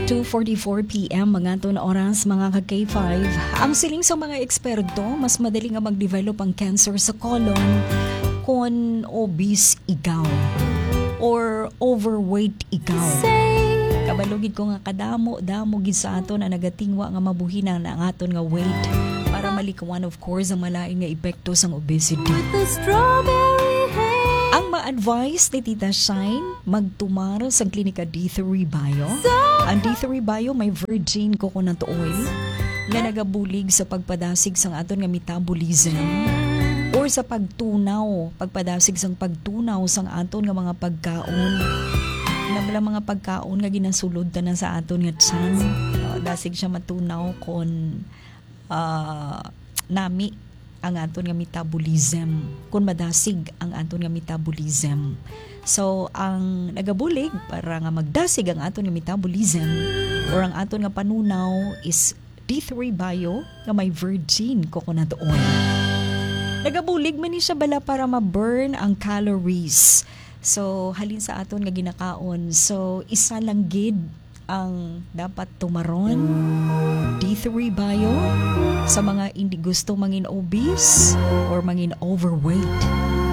2:44 p.m. mga ton oras mga ka-K5. Ang siling sa mga eksperto, mas madali nga mag-develop ang cancer sa colon kung obese ikaw or overweight ikaw. Kabalugid ko nga kadamo gid sa aton na nagatingwa nga mabuhinan ang aton nga weight para malikawan of course ang malaing nga epekto sang obesity. Ang ma-advise ni Tita Shine, magtumar sa klinika D3 Bio. Ang D3 Bio may virgin coconut oil na nagabulig sa pagpadasig sang aton nga metabolism or sa pagpadasig sang pagtunaw sang aton nga mga pagkaon. Mga pagkaon nga ginasulod na sa aton nga tiyan. Dasig siya matunaw kon nami ang aton nga metabolism, kung madasig ang aton nga metabolism. So, ang nagabulig para nga magdasig ang aton nga metabolism or ang aton nga panunaw is D3 Bio nga may virgin coconut oil. Nagabulig man ni siya bala para ma-burn ang calories. So, halin sa aton nga ginakaon. So, isa lang gid ang dapat tumaron D3 Bio sa mga hindi gusto mangin obese or mangin overweight.